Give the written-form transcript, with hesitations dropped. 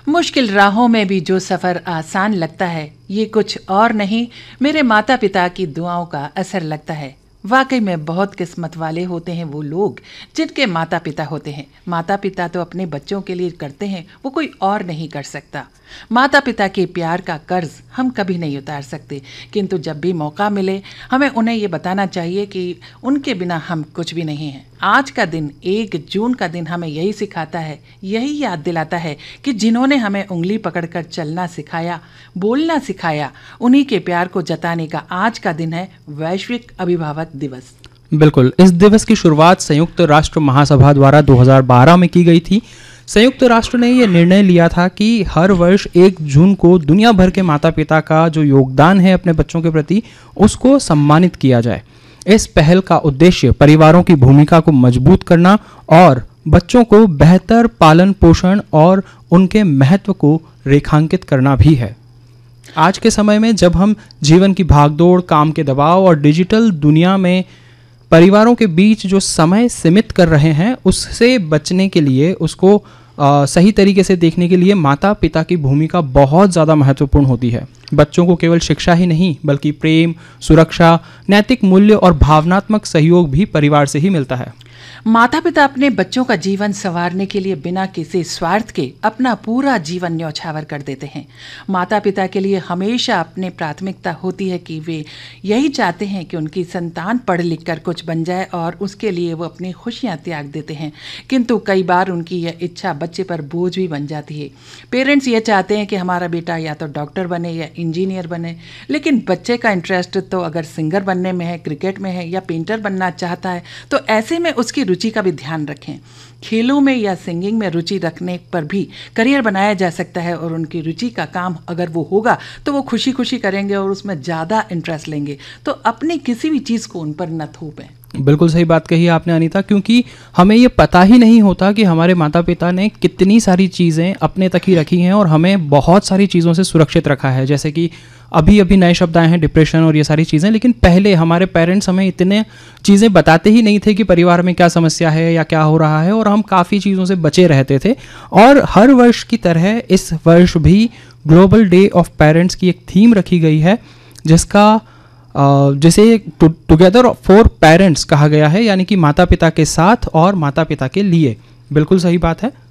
मुश्किल राहों में भी जो सफ़र आसान लगता है, ये कुछ और नहीं मेरे माता पिता की दुआओं का असर लगता है। वाकई में बहुत किस्मत वाले होते हैं वो लोग जिनके माता पिता होते हैं। माता पिता तो अपने बच्चों के लिए करते हैं, वो कोई और नहीं कर सकता। माता पिता के प्यार का कर्ज हम कभी नहीं उतार सकते, किंतु जब भी मौका मिले हमें उन्हें ये बताना चाहिए कि उनके बिना हम कुछ भी नहीं हैं। आज का दिन 1 जून का दिन हमें यही सिखाता है, यही याद दिलाता है कि जिन्होंने हमें उंगली पकड़कर चलना सिखाया, बोलना सिखाया, उन्हीं के प्यार को जताने का आज का दिन है वैश्विक अभिभावक दिवस। बिल्कुल, इस दिवस की शुरुआत संयुक्त राष्ट्र महासभा द्वारा 2012 में की गई थी। संयुक्त राष्ट्र ने यह निर्णय लिया था कि हर वर्ष 1 जून को दुनिया भर के माता पिता का जो योगदान है अपने बच्चों के प्रति, उसको सम्मानित किया जाए। इस पहल का उद्देश्य परिवारों की भूमिका को मजबूत करना और बच्चों को बेहतर पालन पोषण और उनके महत्व को रेखांकित करना भी है। आज के समय में जब हम जीवन की भागदौड़, काम के दबाव और डिजिटल दुनिया में परिवारों के बीच जो समय सीमित कर रहे हैं, उससे बचने के लिए, उसको सही तरीके से देखने के लिए माता पिता की भूमिका बहुत ज़्यादा महत्वपूर्ण होती है। बच्चों को केवल शिक्षा ही नहीं बल्कि प्रेम, सुरक्षा, नैतिक मूल्य और भावनात्मक सहयोग भी परिवार से ही मिलता है। माता पिता अपने बच्चों का जीवन संवारने के लिए बिना किसी स्वार्थ के अपना पूरा जीवन न्यौछावर कर देते हैं। माता पिता के लिए हमेशा अपनी प्राथमिकता होती है कि वे यही चाहते हैं कि उनकी संतान पढ़ लिख कर कुछ बन जाए और उसके लिए वो अपनी खुशियां त्याग देते हैं, किंतु कई बार उनकी यह इच्छा बच्चे पर बोझ भी बन जाती है। पेरेंट्स ये चाहते हैं कि हमारा बेटा या तो डॉक्टर बने या इंजीनियर बने, लेकिन बच्चे का इंटरेस्ट तो अगर सिंगर बनने में है, क्रिकेट में है या पेंटर बनना चाहता है, तो ऐसे में उसकी रुचि का भी ध्यान रखें। खेलों में या सिंगिंग में रुचि रखने पर भी करियर बनाया जा सकता है और उनकी रुचि का काम अगर वो होगा तो वो खुशी खुशी करेंगे और उसमें ज़्यादा इंटरेस्ट लेंगे। तो अपनी किसी भी चीज़ को उन पर न थोपें। बिल्कुल सही बात कही आपने अनीता, क्योंकि हमें ये पता ही नहीं होता कि हमारे माता पिता ने कितनी सारी चीज़ें अपने तक ही रखी हैं और हमें बहुत सारी चीज़ों से सुरक्षित रखा है। जैसे कि अभी अभी नए शब्द आए हैं, डिप्रेशन और ये सारी चीज़ें, लेकिन पहले हमारे पेरेंट्स हमें इतने चीज़ें बताते ही नहीं थे कि परिवार में क्या समस्या है या क्या हो रहा है, और हम काफ़ी चीज़ों से बचे रहते थे। और हर वर्ष की तरह इस वर्ष भी ग्लोबल डे ऑफ पेरेंट्स की एक थीम रखी गई है जिसे टुगेदर फॉर पेरेंट्स कहा गया है, यानी कि माता पिता के साथ और माता पिता के लिए। बिल्कुल सही बात है।